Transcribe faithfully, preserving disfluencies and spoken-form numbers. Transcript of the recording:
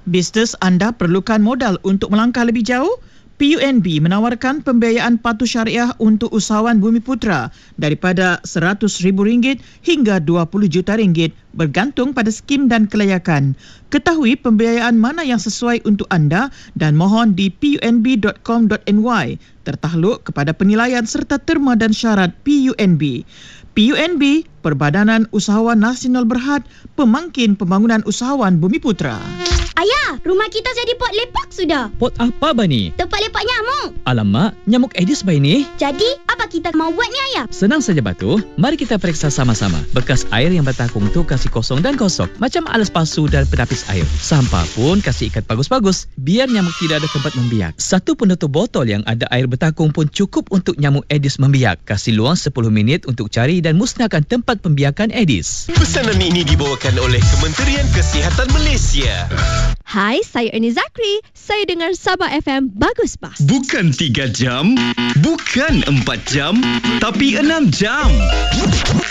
Bisnes anda perlukan modal untuk melangkah lebih jauh? P U N B menawarkan pembiayaan patuh syariah untuk usahawan Bumiputera daripada seratus ribu ringgit hingga dua puluh juta ringgit bergantung pada skim dan kelayakan. Ketahui pembiayaan mana yang sesuai untuk anda dan mohon di p u n b dot com dot n y tertakluk kepada penilaian serta terma dan syarat P U N B. P U N B, Perbadanan Usahawan Nasional Berhad, Pemangkin Pembangunan Usahawan Bumiputera. Ayah, rumah kita jadi pot lepak sudah. Pot apa, Bani? Tempat lepak nyamuk. Alamak, nyamuk Aedes Bani. Jadi, apa kita mau buat ni, Ayah? Senang saja, Batu. Mari kita periksa sama-sama. Bekas air yang bertakung tu kasih kosong dan kosong. Macam alas palsu dan penapis air. Sampah pun kasih ikat bagus-bagus. Biar nyamuk tidak ada tempat membiak. Satu penutup botol yang ada air bertakung pun cukup untuk nyamuk Aedes membiak. Kasih luang sepuluh minit untuk cari dan musnahkan tempat pembiakan Aedes. Pesanan ini dibawakan oleh Kementerian Kesihatan Malaysia. Hai, saya Ernie Zakri. Saya dengar Sabah F M Bagus Bas. Bukan tiga jam, bukan empat jam, tapi enam jam.